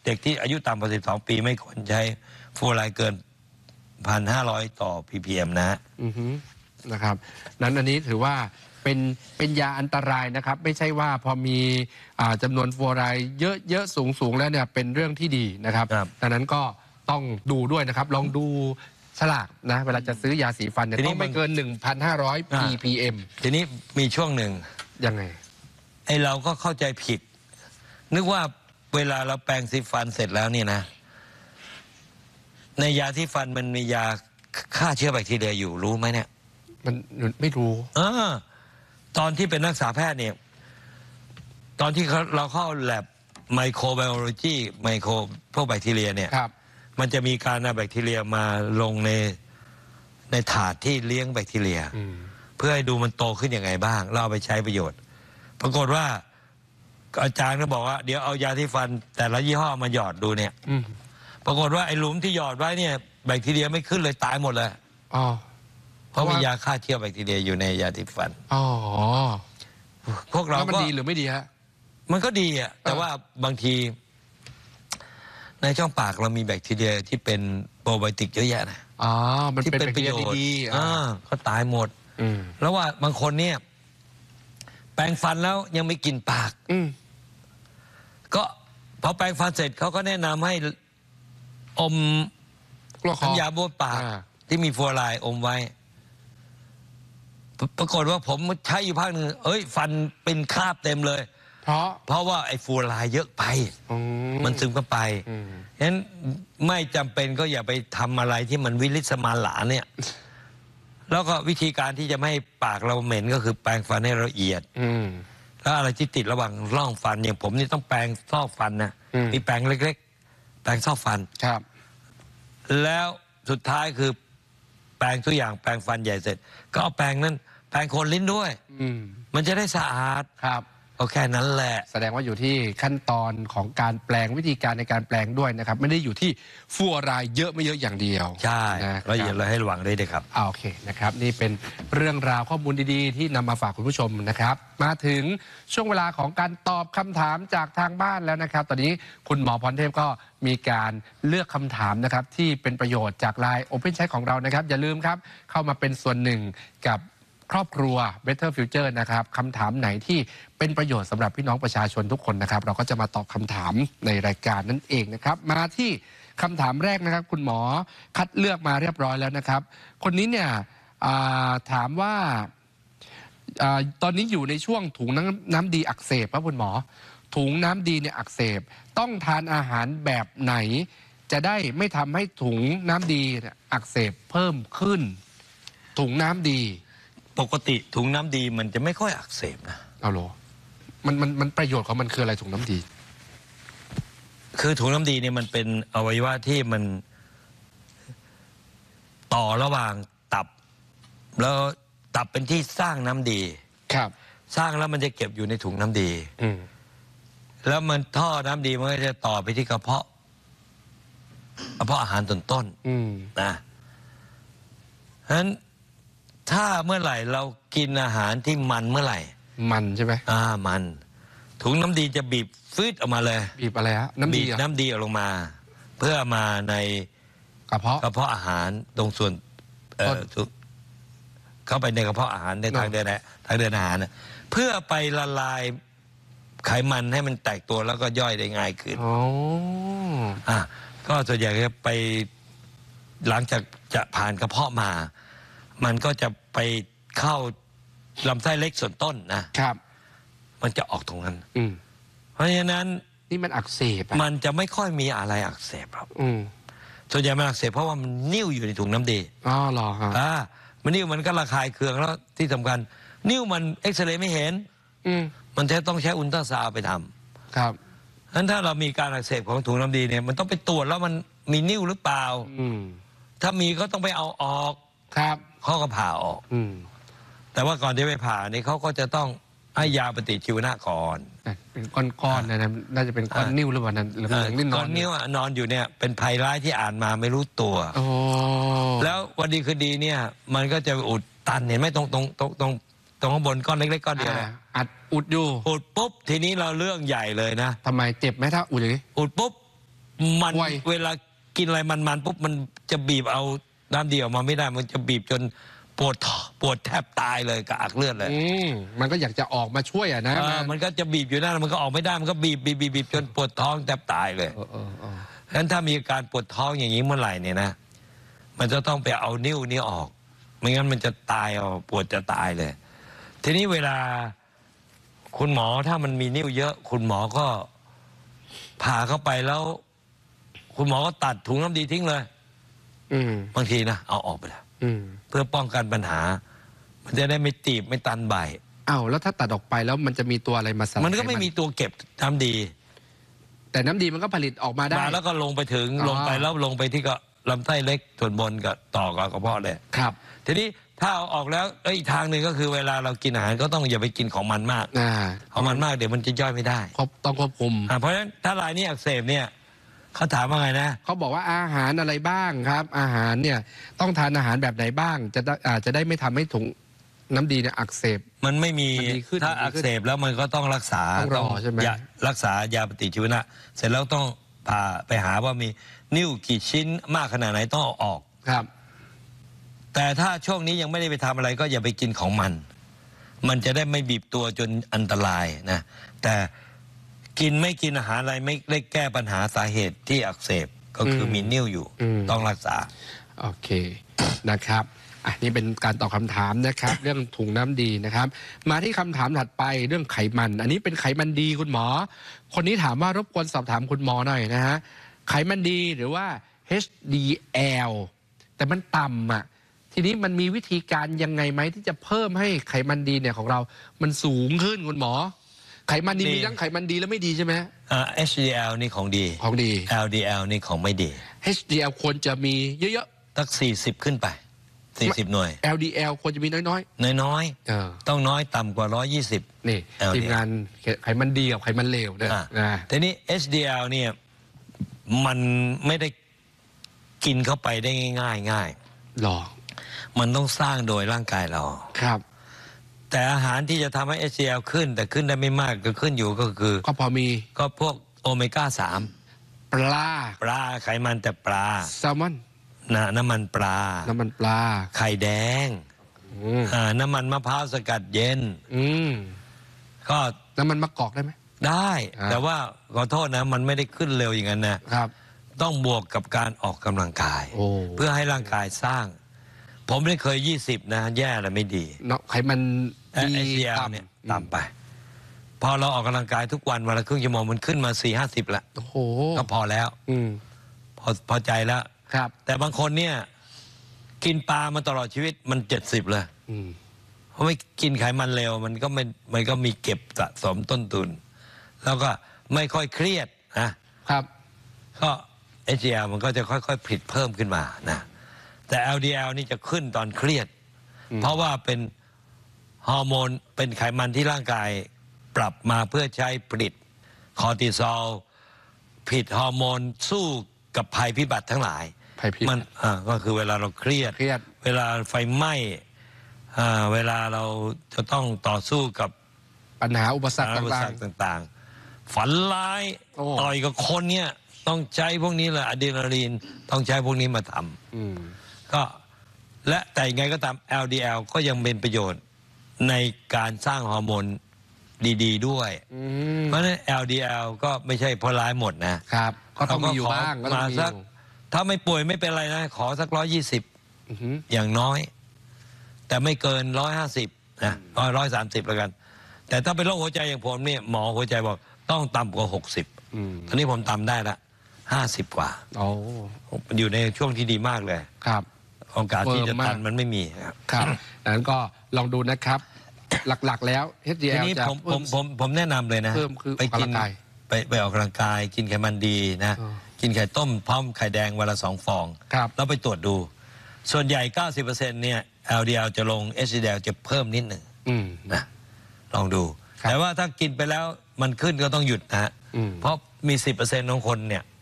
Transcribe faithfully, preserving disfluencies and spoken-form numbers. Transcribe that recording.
เด็กที่อายุต่ำกว่าสิบสองปีไม่ควรใช้ฟลูออไรด์เกินพันห้าร้อยต่อ พี พี เอ็ม นะฮะอือฮึนะครับนั้นอันนี้ถือว่าเป็นเป็นยาอันตรายนะครับไม่ใช่ว่าพอมีจำนวนฟลูออไรด์เยอะๆสูงๆแล้วเนี่ยเป็นเรื่องที่ดีนะครับดังนั้นก็ต้องดูด้วยนะครับลองดูฉลากนะเวลาจะซื้อยาสีฟันเนี่ยต้องไม่เกิน หนึ่งพันห้าร้อย พี พี เอ็มทีนี้มีช่วงหนึ่งยังไงไอเราก็เข้าใจผิดนึกว่าเวลาเราแปรงสีฟันเสร็จแล้วนี่นะในยาที่ฟันมันมียาฆ่าเชื้อแบคทีเรียอยู่รู้ไหมเนี่ยมันไม่รู้เออตอนที่เป็นนักศึกษาแพทย์เนี่ยตอนที่เราเข้าแลบไมโครไบโอโลจีไมโครพวกแบคทีเรียเนี่ยมันจะมีการเอาแบคทีเรียมาลงในในถาดที่เลี้ยงแบคทีเรียเพื่อให้ดูมันโตขึ้นยังไงบ้างเราเอาไปใช้ประโยชน์ปรากฏว่าอาจารย์ก็บอกว่าเดี๋ยวเอายาที่ฟันแต่ละยี่ห้อมาหยอดดูเนี่ยปรากฏว่าไอ้หลุมที่หยอดไว้เนี่ยแบคทีเรียไม่ขึ้นเลยตายหมดเลยอ๋อเพราะมียาฆ่าเชื้อแบคทีเรียอยู่ในยาที่ฟันอ๋อพวกเรามันดีหรือไม่ดีฮะมันก็ดีอ่ะแต่ว่าบางทีในช่องปากเรามีแบคทีเรียที่เป็นโปรไบโอติกเยอะแยะนะอ๋อมันเป็นประโยชน์ดีอ่าเขาตายหมดแล้วว่าบางคนเนี่ยแปรงฟันแล้วยังไม่กินปากก็พอแปรงฟันเสร็จเขาก็แนะนำให้อมน้ำยาบ้วนปากที่มีฟลูออไรด์อมไว้ปรากฏว่าผมใช้อยู่พักหนึ่งเอ้ยฟันเป็นคราบเต็มเลยเพราะเพราะว่าไอ้ฟลูออไรด์เยอะไปมันซึมเข้าไปฉะนั้นไม่จำเป็นก็อย่าไปทำอะไรที่มันวิริศมาหลาเนี่ยแล้วก็วิธีการที่จะไม่ให้ปากเราเหม็นก็คือแปรงฟันให้ละเอียดแล้วอะไรที่ติดระหว่างร่องฟันอย่างผมนี่ต้องแปรงซอกฟันนะมีแปรงเล็กๆแปรงซอกฟันครับแล้วสุดท้ายคือแปรงทุกอย่างแปรงฟันใหญ่เสร็จก็เอาแปรงนั้นแปรงโคนลิ้นด้วยมันจะได้สะอาดครับก็แค่นั้นแหละแสดงว่าอยู่ที่ขั้นตอนของการแปลงวิธีการในการแปลงด้วยนะครับไม่ได้อยู่ที่ฟลูออไรด์เยอะไม่เยอะอย่างเดียวใช่ละเอียดเลยให้ระวังด้วยนะครับโอเคนะครับนี่เป็นเรื่องราวข้อมูลดีๆที่นำมาฝากคุณผู้ชมนะครับมาถึงช่วงเวลาของการตอบคำถามจากทางบ้านแล้วนะครับตอนนี้คุณหมอพรเทพก็มีการเลือกคำถามนะครับที่เป็นประโยชน์จากไลน์ Open Chat ของเรานะครับอย่าลืมครับเข้ามาเป็นส่วนหนึ่งกับครอบครัว Better Future นะครับคำถามไหนที่เป็นประโยชน์สำหรับพี่น้องประชาชนทุกคนนะครับเราก็จะมาตอบคำถามในรายการนั่นเองนะครับมาที่คำถามแรกนะครับคุณหมอคัดเลือกมาเรียบร้อยแล้วนะครับคนนี้เนี่ยถามว่าตอนนี้อยู่ในช่วงถุงน้ำน้ำดีอักเสบครับคุณหมอถุงน้ำดีเนี่ยอักเสบต้องทานอาหารแบบไหนจะได้ไม่ทำให้ถุงน้ำดีอักเสบเพิ่มขึ้นถุงน้ำดีปกติถุงน้ำดีมันจะไม่ค่อยอักเสบนะเอาหรอมันมันมันประโยชน์ของมันคืออะไรถุงน้ำดีคือถุงน้ำดีเนี่ยมันเป็นอวัยวะที่มันต่อระหว่างตับแล้วตับเป็นที่สร้างน้ำดีครับสร้างแล้วมันจะเก็บอยู่ในถุงน้ำดีแล้วมันท่อน้ำดีมันก็จะต่อไปที่กระเพาะกระเพาะอาหารต้นต้นนะฉะนั้นถ้าเมื่อไหร่เรากินอาหารที่มันเมื่อไหร่มันใช่ไหมอ่ามันถุงน้ำดีจะบีบฟืดออกมาเลยบีบอะไรฮะน้ำดีบีบน้ำดีออกลงมาเพื่อมาในกระเพาะกระเพาะอาหารตรงส่วนเอ่อเข้าไปในกระเพาะอาหารในทางเดินทางเดินอาหารนะเพื่อไปละลายไขมันให้มันแตกตัวแล้วก็ย่อยได้ง่ายขึ้นอ๋ออ่ะก็ส่วนใหญ่จะไปหลังจากจะผ่านกระเพาะมามันก็จะไปเข้าลำไส้เล็กส่วนต้นนะครับมันจะออกตรงนั้นเพราะฉะนั้นนี่มันอักเสบมันจะไม่ค่อยมีอะไรอักเสบครับส่วนใหญ่มันอักเสบเพราะว่ามันนิ่วอยู่ในถุงน้ำดีอ๋อเหรอครับอ่ามันนิ่วมันก็ระคายเคืองแล้วที่สำคัญนิ่วมันเอ็กซเรย์ไม่เห็นมันจะต้องใช้อุลตราซาวด์ไปทำครับฉะนั้นถ้าเรามีการอักเสบของถุงน้ำดีเนี่ยมันต้องไปตรวจแล้วมันมีนิ่วหรือเปล่าถ้ามีก็ต้องไปเอาออกครับเขาก็ผ่าออกแต่ว่าก่อนที่ไปผ่านี่เขาก็จะต้องให้ยาปฏิชีวนะก่อนเป็นก้อนๆนะน่าจะเป็นก้อนนิ่วหรือเปล่านั้นหรือนิ่นอนก้อนนิ่วนอนอยู่เนี่ยเป็นภัยร้ายที่อ่านมาไม่รู้ตัวแล้ววันดีคือดีเนี่ยมันก็จะอุดตันเห็นไหมตรงตรงตรงตรงตรงข้างบนก้อนเล็กๆก้อนเดียวอัดอุดอยู่อุดปุ๊บทีนี้เราเรื่องใหญ่เลยนะทำไมเจ็บไหมถ้าอุดอย่างนี้อุดปุ๊บมันไวเวลากินอะไรมันๆปุ๊บมันจะบีบเอาน้ำดีออกมาไม่ได้ มันจะบีบจนปวดท้องปวดแทบตายเลยกระอักเลือดเลยอืมมันก็อยากจะออกมาช่วยอ่ะนะเออมันก็จะบีบอยู่นั่นมันก็ออกไม่ได้มันก็บีบบีบบีบบีบจนปวดท้องแทบตายเลยเออเออเออฉะนั้นถ้ามีอาการปวดท้องอย่างนี้เมื่อไหร่เนี่ยนะ มันจะต้องไปเอานิ้วนี้ออก ไม่งั้นมันจะตายเอาปวดจะตายเลย ทีนี้เวลาคุณหมอถ้ามันมีนิ้วเยอะ คุณหมอก็ผ่าเข้าไปแล้ว คุณหมอก็ตัดถุงน้ำดีทิ้งเลยอืมบางทีนะเอาออกไปแล้วอืมเพื่อป้องกันปัญหา มันจะได้ไม่ตีบไม่ตันใบอ้าวแล้วถ้าตัดออกไปแล้วมันจะมีตัวอะไรมาสลายมันก็ไม่มีตัวเก็บน้ำดีแต่น้ำดีมันก็ผลิตออกมาได้มาแล้วก็ลงไปถึงอ๋อลงไปแล้วลงไปที่ก็ลำไส้เล็กส่วนบนกับต่อกับกระเพาะเลยครับทีนี้ถ้าเอาออกแล้วเอ้ยอีกทางหนึ่งก็คือเวลาเรากินอาหารก็ต้องอย่าไปกินของมันมากอ่าของมันมากเดี๋ยวมันจะย่อยไม่ได้ควบต้องควบคุมอ่าเพราะฉะนั้นถ้ารายนี้อักเสบเนี่ยเขาถามว่าไงนะเขาบอกว่าอาหารอะไรบ้างครับ อาหารเนี่ยต้องทานอาหารแบบไหนบ้าง จะได้อาจจะได้ไม่ทำให้ถุงน้ำดีเนี่ยอักเสบมันไม่มีมันดีขึ้นถ้ามันดีขึ้นอักเสบแล้วมันก็ต้องรักษาต้องรอใช่ไหมยารักษายาปฏิชีวนะเสร็จแล้วต้องพาไปหาว่ามีนิ้วกี่ชิ้นมากขนาดไหนต้องเอาออกครับแต่ถ้าช่วงนี้ยังไม่ได้ไปทำอะไรก็อย่าไปกินของมัน มันจะได้ไม่บีบตัวจนอันตรายนะ แต่กินไม่กินอาหารอะไรไม่ได้แก้ปัญหาสาเหตุที่อักเสบก็คือมีนิ่วอยู่ ต้องรักษาโอเคนะครับอ่ะนี่เป็นการตอบคำถามนะครับ เรื่องถุงน้ำดีนะครับ มาที่คำถามถัดไปเรื่องไขมัน อันนี้เป็นไขมันดีคุณหมอ คนนี้ถามว่ารบกวนสอบถามคุณหมอหน่อยนะฮะไขมันดีหรือว่า เอช ดี แอล แต่มันต่ำอ่ะทีนี้มันมีวิธีการยังไงไหมที่จะเพิ่มให้ไขมันดีเนี่ยของเรา มันสูงขึ้นคุณหมอ ไขมันดีดีมีทั้งไขมันดีและไม่ดีใช่ไหมอ่า เอช ดี แอล นี่ของดีของดีแอล ดี แอล นี่ของไม่ดีเอช ดี แอล ควรจะมีเยอะตักสี่สิบขึ้นไปสี่สิบหน่วยๆ แอล ดี แอล ควรจะมีน้อยน้อยๆเออๆต้องน้อยต่ำกว่าร้อยยี่สิบนี่แอล ดี แอลทีมงานไขมันดีกับไขมันเลวเนี่ยอ่านะทีนี้ เอช ดี แอล เนี่ยมันไม่ได้กินเข้าไปได้ง่ายง่ายหรอๆมันต้องสร้างโดยร่างกายเราครับแต่อาหารที่จะทำให้ เอช ดี แอล ขึ้น แต่ขึ้นได้ไม่มากก็ขึ้นอยู่ก็คือก็พอมีก็พวกโอเมก้าสามปลาปลาไขมันแต่ปลาแซลมอนนะน้ำมันปลาน้ำมันปลาไข่แดงอืมอ่าน้ำมันมะพร้าวสกัดเย็นอืมก็น้ำมันมะกอกได้ไหมได้อ่าแต่ว่าขอโทษนะมันไม่ได้ขึ้นเร็วอย่างนั้นนะครับ ต้องบวกกับการออกกำลังกายโอ้เพื่อให้ร่างกายสร้าง ผมไม่เคยยี่สิบนะ แย่แล้วไม่ดีเนาะไขมันเอดีช ดี แอล เนี่ยต่ำต่ำไป พอเราออกกำลังกายทุกวันวันละครึ่งชั่วโมงมันขึ้นมาสี่ห้าสิบละโอ้โหก็พอแล้วอืมพอพอใจแล้วครับแต่บางคนเนี่ย กินปลามาตลอดชีวิตมันเจ็ดสิบเลยอืมเพราะไม่กินไขมันเร็วมันก็ไม่มันก็มีเก็บสะสมต้นทุน แล้วก็ไม่ค่อยเครียดนะครับ ก็ เอช ดี แอล มันก็จะค่อยๆผลิตเพิ่มขึ้นมานะแต่ แอล ดี แอล นี่จะขึ้นตอนเครียดอืมเพราะว่าเป็นฮอร์โมนเป็นไขมันที่ร่างกายปรับมาเพื่อใช้ผลิตคอร์ติซอลผลิตฮอร์โมนสู้กับภัยพิบัติทั้งหลายภัยพิบัติมันอ่าก็คือเวลาเราเครียดเครียดเวลาไฟไหม้อ่าเวลาเราจะต้องต่อสู้กับปัญหาอุปสรรคอุปต่าสงรรคต่างๆ ฝันร้ายโอ้ต่อยกับคนเนี่ยต้องใช้พวกนี้แหละอะดรีนาลีนต้องใช้พวกนี้มาทๆอืมำก็และแต่ยังไงก็ตาม แอล ดี แอล ก็ยังเป็นประโยชน์ในการสร้างฮอร์โมนดีๆด้วยอืมเพราะฉะนั้น แอล ดี แอล ก็ไม่ใช่เพราะร้ายหมดนะครับก็ต้องมีอยู่บ้างก็ต้องมามีอสักยู่ถ้าไม่ป่วยไม่เป็นไรนะ ขอสักร้อยยี่สิบอือหืออย่างน้อย แต่ไม่เกินร้อยห้าสิบนะร้อยร้อยสามสิบแล้วกัน แต่ถ้าเป็นโรคหัวใจอย่างผมเนี่ยหมอหัวใจบอกต้องต่ำกว่าหกสิบอืมตอนนี้ผมต่ำได้ละห้าสิบกว่าโอ้อยู่ในช่วงที่ดีมากเลยครับโอกาสที่จะเฟิร์มมากตันมันไม่มีครับครับดังนั้นก็ลองดูนะครับ หลักๆแล้ว เอช ดี แอทีลนี้จะผมผเพิ่มมผมผมแนะนำเลยนะเพิ่มคือไปกิออกกำลังกายไปไปออกกำลังกาย กินไขมันดีนะเออกินไข่ต้มพร้อมไข่แดงวันละสองฟองครับแล้วไปตรวจดู ส่วนใหญ่ เก้าสิบเปอร์เซ็นต์ เนี่ย แอล ดี แอล จะลง เอช ดี แอล จะเพิ่มนิดหนึ่งอืมนะลองดูครับแต่ว่าถ้ากินไปแล้วมันขึ้นก็ต้องหยุดนะฮะอืมเพราะมี สิบเปอร์เซ็นต์ ของคนเนี่ย